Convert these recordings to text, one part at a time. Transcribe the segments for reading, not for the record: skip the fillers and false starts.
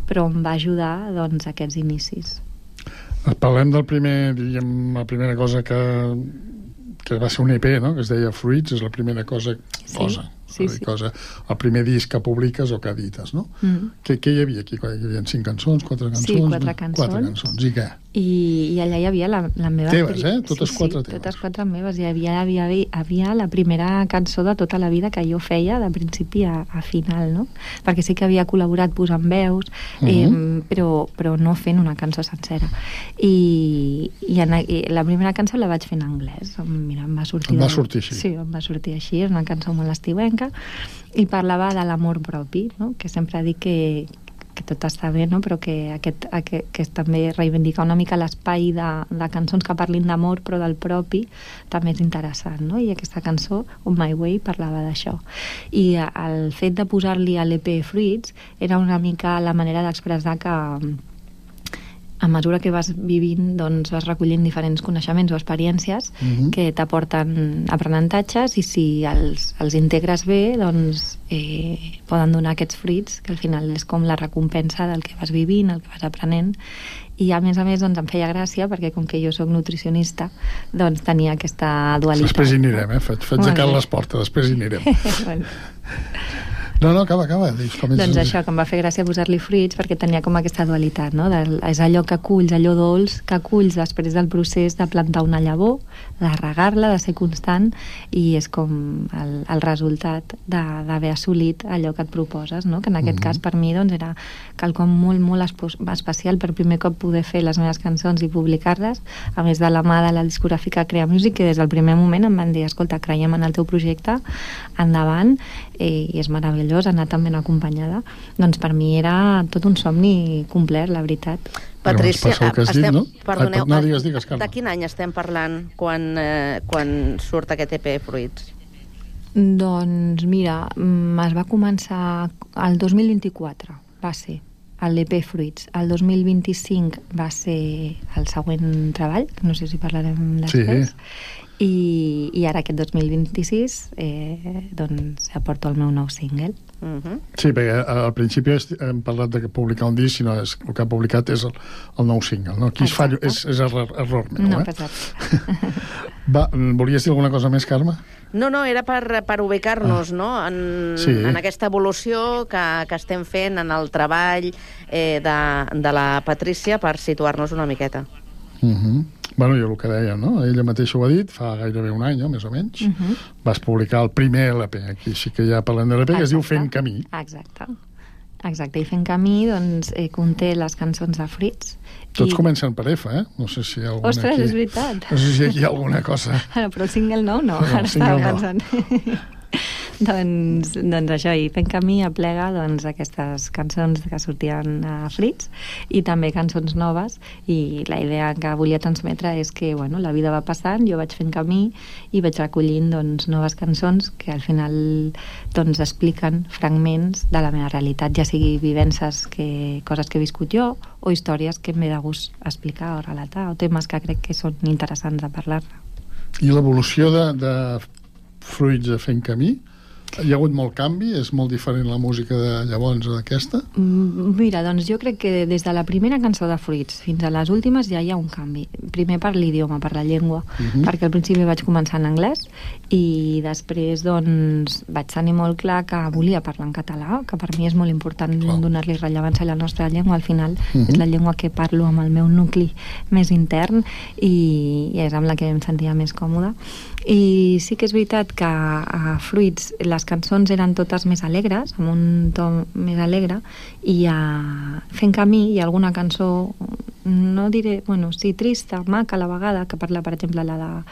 però em va ajudar, doncs, a aquests inicis. Parlem del primer, diguem, la primera cosa que va ser un EP, no?, que es deia Fruits, és la primera cosa, el primer disc que publiques o que edites, no? Què hi havia aquí? Hi havia 5 cançons, 4 cançons? Sí, 4 cançons. 4 cançons, i què? I allà hi havia la meva... Teves, Totes 4 teves. Totes 4 meves. Hi havia la primera cançó de tota la vida que jo feia de principi a final, no? Perquè sí que havia col·laborat posant veus, però no fent una cançó sencera. I la primera cançó la vaig fer en anglès. Mira, em va sortir així. Sí, em va sortir així. És una cançó molt estiuenca i parlava de l'amor propi, no? Que sempre dic que tot està bé, no? Però que aquest també reivindicar una mica l'espai de cançons que parlin d'amor però del propi també és interessant, no? I aquesta cançó, On My Way, parlava d'això. I el fet de posar-li a l'EP Fruits era una mica la manera d'expressar que a mesura que vas vivint, doncs vas recollint diferents coneixements o experiències que t'aporten aprenentatges, i si els integres bé, doncs poden donar aquests fruits, que al final és com la recompensa del que vas vivint, el que vas aprenent. I a més, doncs em feia gràcia, perquè com que jo sóc nutricionista, doncs tenia aquesta dualitat. Després hi anirem, faig aixecar les portes, després hi anirem. No, acaba. Doncs això, que em va fer gràcia posar-li fruits, perquè tenia com aquesta dualitat, no? És allò que culls, allò dolç, que culls després del procés de plantar una llavor, de regar-la, de ser constant, i és com el resultat d'haver assolit allò que et proposes, no? Que en aquest cas per mi doncs era quelcom molt, molt especial, per primer cop poder fer les meves cançons i publicar-les, a més de la mà de la discogràfica Crea Music, que des del primer moment em van dir, escolta, creiem en el teu projecte, endavant, i és meravellós anar tan ben acompanyada. Doncs per mi era tot un somni complet, la veritat. Patrícia, perdoneu, digues, Carme. De quin any estem parlant quan surt aquest EP Fruits? Doncs mira, es va començar el 2024, va ser l'EP Fruits. El 2025 va ser el següent treball, que no sé si parlarem després. I ara aquest 2026 doncs aporto el meu nou single. Sí, perquè al principi hem parlat de publicar un disc, sinó el que ha publicat és el nou single, no? Aquí és error meu, No, exacte. Volies dir alguna cosa més, Carme? No, era per ubicar-nos, no? En aquesta evolució que estem fent en el treball de la Patrícia, per situar-nos una miqueta. Bueno, jo el que deia, no? Ella mateixa ho ha dit, fa gairebé un any, més o menys. Vas publicar el primer LP, aquí sí que ja parlem de l'LP, que es diu Fent Camí. Exacte, i Fent Camí, doncs, conté les cançons de Fruits. Tots comencen per F, No sé si hi ha alguna Ostres, és veritat. No sé si aquí hi ha alguna cosa. Però el single no, ara estava pensant. Doncs això, i Fent Camí aplega aquestes cançons que sortien a Fruits i també cançons noves, i la idea que volia transmetre és que la vida va passant, jo vaig fent camí i vaig recollint noves cançons que al final expliquen fragments de la meva realitat, ja sigui vivències, coses que he viscut jo, o històries que em ve de gust explicar o relatar, o temes que crec que són interessants de parlar-ne. I l'evolució de Fruits a Fent Camí? Hi ha hagut molt canvi? És molt diferent la música de llavors a d'aquesta? Mira, doncs jo crec que des de la primera cançó de Fruits fins a les últimes ja hi ha un canvi. Primer per l'idioma, per la llengua, perquè al principi vaig començar en anglès i després vaig tenir molt clar que volia parlar en català, que per mi és molt important donar-li rellevància a la nostra llengua. Al final és la llengua que parlo amb el meu nucli més intern i és amb la que em sentia més còmoda. I sí que és veritat que a Fruits les cançons eren totes més alegres, amb un to més alegre, i a Fent Camí hi ha alguna cançó, no diré, sí, trista, maca a la vegada, que parla, per exemple, la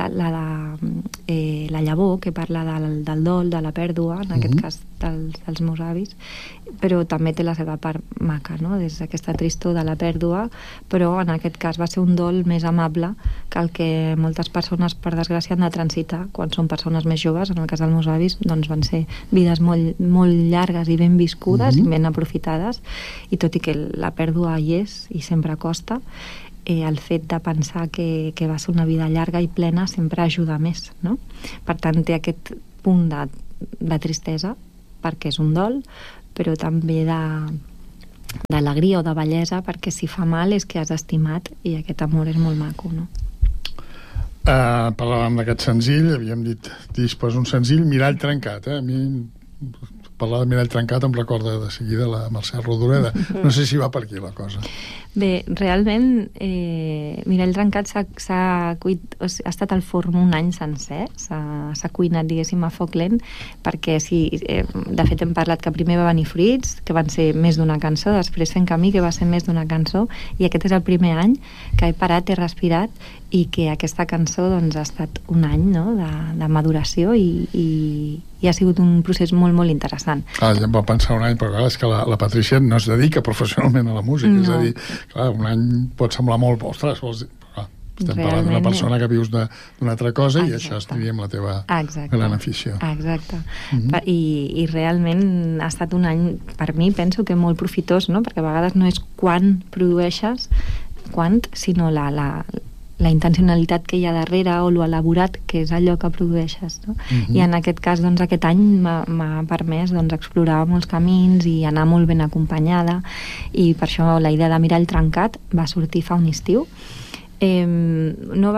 llavor, que parla del dol, de la pèrdua, en aquest cas dels meus avis, però també té la seva part maca, no? Des d'aquesta tristor de la pèrdua, però en aquest cas va ser un dol més amable que el que moltes persones, per desgràcia, han de transitar quan són persones més joves. En el cas dels meus avis, doncs van ser vides molt, molt llargues i ben viscudes i ben aprofitades, i tot i que la pèrdua hi és i sempre costa, el fet de pensar que va ser una vida llarga i plena sempre ajuda més, no? Per tant, té aquest punt de tristesa, perquè és un dol, però també d'alegria o de bellesa, perquè si fa mal és que has estimat, i aquest amor és molt maco, no? Parlàvem d'aquest senzill, havíem dit pues un senzill, Mirall trencat, a mi parlar de Mirall trencat em recorda de seguida la Mercè Rodoreda. No sé si va per aquí la cosa. Bé, realment Mirall trencat ha estat al forn un any sencer, s'ha cuinat, diguéssim, a foc lent, perquè de fet hem parlat que primer va venir Fruits, que van ser més d'una cançó, després Fent camí, que va ser més d'una cançó, i aquest és el primer any que he parat, he respirat, i que aquesta cançó doncs, ha estat un any, no?, de maduració, i ha sigut un procés molt, molt interessant. Ja em va pensar un any, però clar, és que la Patrícia no es dedica professionalment a la música, és a dir, clar, un any pot semblar molt, ostres, estem parlant d'una persona que vius d'una altra cosa. Exacte. I això estaríem la teva gran afició. Exacte. I realment ha estat un any, per mi, penso que molt profitós, no?, perquè a vegades no és quan produeixes, sinó la intencionalitat que hi ha darrere o lo elaborat que és allò que produeixes, no? I en aquest cas, doncs, aquest any m'ha permès explorar molts camins i anar molt ben acompanyada, i per això la idea de Mirall trencat va sortir fa un estiu. No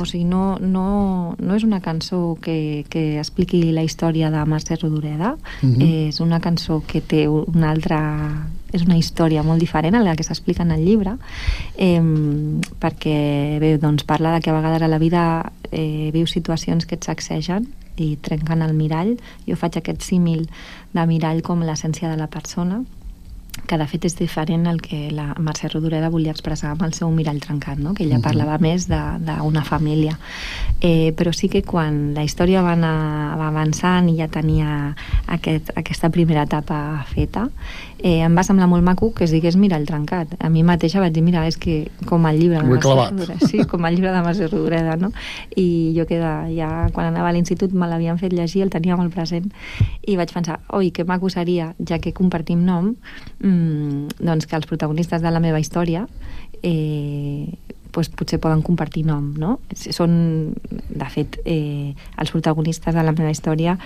és una cançó que expliqui la història de Mercè Rodoreda, és una cançó que té és una història molt diferent a la que s'explica en el llibre, perquè doncs, parla de que a vegades a la vida vius situacions que et sacsegen i trenquen el mirall. Jo faig aquest símil de mirall com l'essència de la persona, que de fet és diferent al que la Mercè Rodoreda volia expressar amb el seu Mirall trencat, no?, que ella parlava més d'una família. Però sí que quan la història va avançant i ja tenia aquesta primera etapa feta, em va semblar molt maco que es digués Mirall trencat. A mi mateixa vaig dir, mira, és que com el llibre de Mercè Rodoreda. Sí, com el llibre de Mercè Rodoreda, no? I jo ja quan anava a l'institut me l'havien fet llegir, el tenia molt present, i vaig pensar, oi, que maco seria, ja que compartim nom, doncs que els protagonistes de la meva història potser poden compartir nom, no? Són, de fet, els protagonistes de la meva història,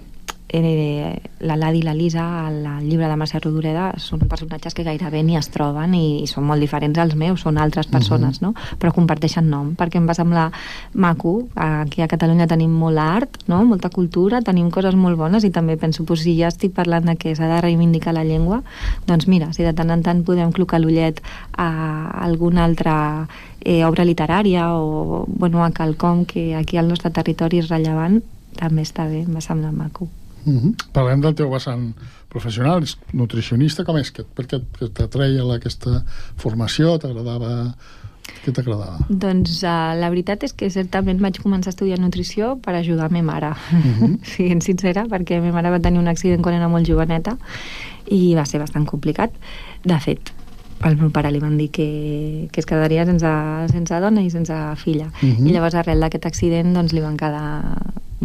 la Ladi i la Lisa, al llibre de Mercè Rodoreda, són personatges que gairebé ni es troben i són molt diferents als meus, són altres persones, no? Però comparteixen nom, perquè em va semblar maco. Aquí a Catalunya tenim molt art, no?, molta cultura, tenim coses molt bones, i també penso, si ja estic parlant de que s'ha de reivindicar la llengua, doncs mira, si de tant en tant podem clocar l'ullet a alguna altra obra literària o a quelcom que aquí al nostre territori és rellevant, també està bé, em va semblar maco. Parlem del teu vessant professional, és nutricionista. Com és? Per què t'atreia aquesta formació? T'agradava? Què t'agradava? Doncs la veritat és que certament vaig començar a estudiar nutrició per ajudar a meva mare, siguent sincera, perquè meva mare va tenir un accident quan era molt joveneta i va ser bastant complicat. De fet, al meu pare li van dir que es quedaria sense dona i sense filla. I llavors, arrel d'aquest accident, doncs li van quedar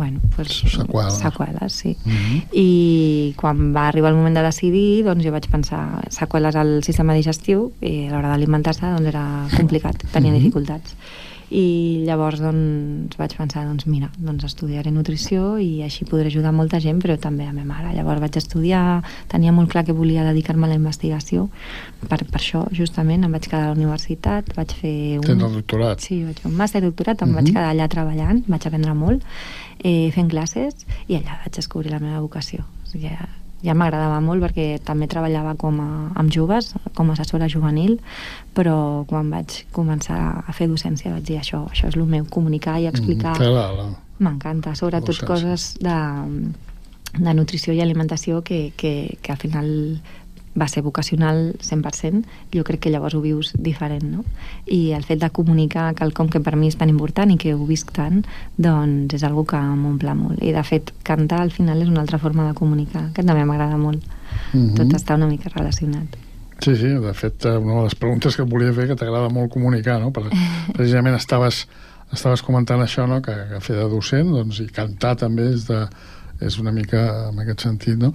seqüeles, sí. I quan va arribar el moment de decidir, doncs jo vaig pensar, seqüeles al sistema digestiu, i a l'hora d'alimentar-se doncs era complicat, tenia dificultats. I llavors doncs vaig pensar, mira, estudiaré nutrició i així podré ajudar molta gent, però també a meva mare. Llavors vaig estudiar, tenia molt clar que volia dedicar-me a la investigació, per això justament em vaig quedar a la universitat, vaig fer Tens el doctorat? Sí, vaig fer un màster i doctorat, em vaig quedar allà treballant, vaig aprendre molt, fent classes, i allà vaig descobrir la meva vocació. O sigui, ja m'agradava molt perquè també treballava amb joves, com a assessora juvenil, però quan vaig començar a fer docència vaig dir això és el meu, comunicar i explicar. M'encanta, sobretot coses de nutrició i alimentació que al final va ser vocacional 100%, jo crec que llavors ho vius diferent, no? I el fet de comunicar quelcom que per mi és tan important i que ho visc tant, doncs és algo que m'omple molt. I de fet, cantar al final és una altra forma de comunicar, que també m'agrada molt. Tot està una mica relacionat. Sí, de fet, una de les preguntes que et volia fer, que t'agrada molt comunicar, no? Precisament estaves comentant això, no? Que fer de docent, doncs, i cantar també és una mica en aquest sentit, no?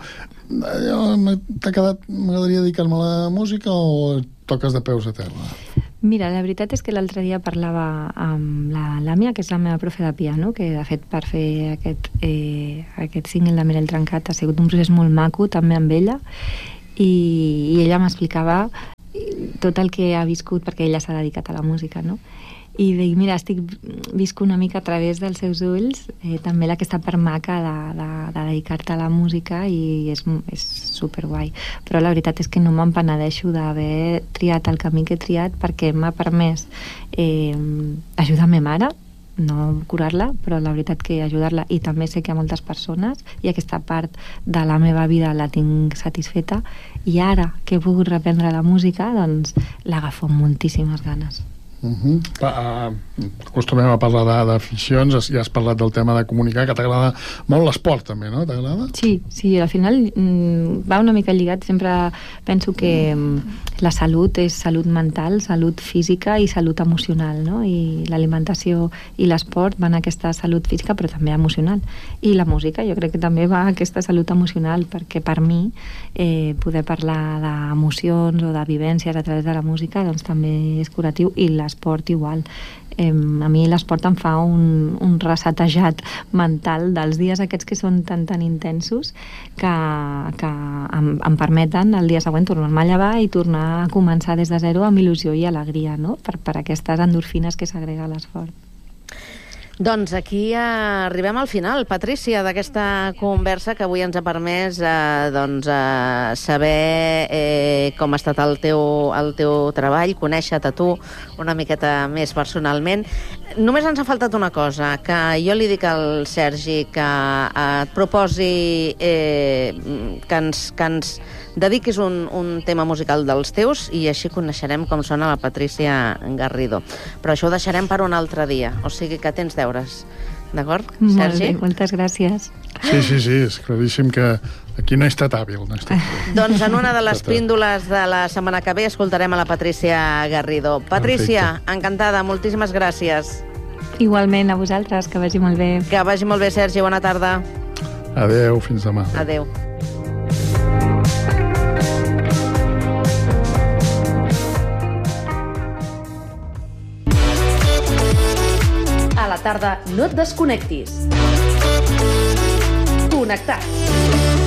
M'agradaria dedicar-me a la música o toques de peus a terra? Mira, la veritat és que l'altre dia parlava amb la Làmia, que és la meva profe de piano, que de fet per fer aquest single de Mirall trencat ha sigut un procés molt maco, també amb ella, i ella m'explicava tot el que ha viscut, perquè ella s'ha dedicat a la música, no? I dic, mira, visc una mica a través dels seus ulls també aquesta part maca de dedicar-te a la música, i és superguai. Però la veritat és que no me'n penedeixo d'haver triat el camí que he triat, perquè m'ha permès ajudar a ma mare, no curar-la, però la veritat que ajudar-la, i també sé que a moltes persones, i aquesta part de la meva vida la tinc satisfeta, i ara que he pogut reprendre la música, doncs l'agafo amb moltíssimes ganes. Acostumem a parlar d'aficions, ja has parlat del tema de comunicar, que t'agrada molt l'esport també, no? T'agrada? Sí, al final va una mica lligat. Sempre penso que la salut és salut mental, salut física i salut emocional, no? I l'alimentació i l'esport van a aquesta salut física, però també emocional. I la música jo crec que també va a aquesta salut emocional, perquè per mi poder parlar d'emocions o de vivències a través de la música doncs també és curatiu, i l'esport igual. A mi l'esport em fa un resetejat mental dels dies aquests que són tan intensos que em permeten el dia següent tornar-me a llevar i tornar a començar des de zero amb il·lusió i alegria, no? Per aquestes endorfines que s'agrega a l'esport. Doncs aquí arribem al final, Patrícia, d'aquesta conversa que avui ens ha permès saber com ha estat el teu treball, conèixer-te tu una miqueta més personalment. Només ens ha faltat una cosa, que jo li dic al Sergi que et proposi que ens dediquis un tema musical dels teus, i així coneixerem com sona la Patrícia Garrido. Però això ho deixarem per un altre dia, o sigui que tens deures. D'acord, Sergi? Molt bé, moltes gràcies. Sí, és claríssim que aquí no he estat hàbil. Doncs en una de les píndoles de la setmana que ve escoltarem a la Patrícia Garrido. Patrícia, encantada, moltíssimes gràcies. Igualment a vosaltres, que vagi molt bé. Que vagi molt bé, Sergi, bona tarda. Adeu, fins demà. Adeu. A la tarda no et desconnectis. Connectats.